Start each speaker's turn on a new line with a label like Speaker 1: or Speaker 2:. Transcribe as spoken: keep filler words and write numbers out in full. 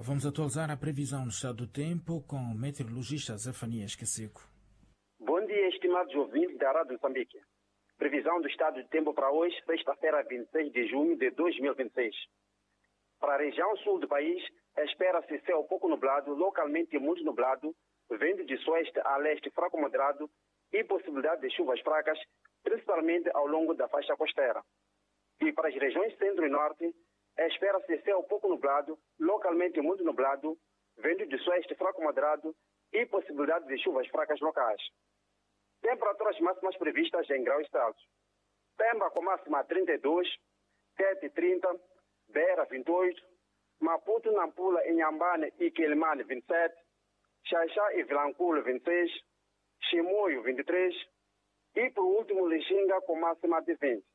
Speaker 1: Vamos atualizar a previsão no estado do tempo com o meteorologista Zefanias Queseco.
Speaker 2: Bom dia, estimados ouvintes da Rádio Moçambique. Previsão do estado do tempo para hoje, sexta-feira, vinte e seis de junho de dois mil e vinte e seis. Para a região sul do país, espera-se céu pouco nublado, localmente muito nublado, vento de sueste a leste fraco moderado e possibilidade de chuvas fracas, principalmente ao longo da faixa costeira. E para as regiões centro e norte, espera-se céu pouco nublado, localmente muito nublado, vento de sueste fraco moderado e possibilidade de chuvas fracas locais. Temperaturas máximas previstas em graus Celsius. Pemba com máxima trinta e dois, Tete trinta, Beira vinte e oito, Maputo, Nampula, Inhambane e Quelimane vinte e sete, Xaixá e Vilanculo vinte e seis, Chimoio vinte e três e por último Lixinga com máxima de vinte.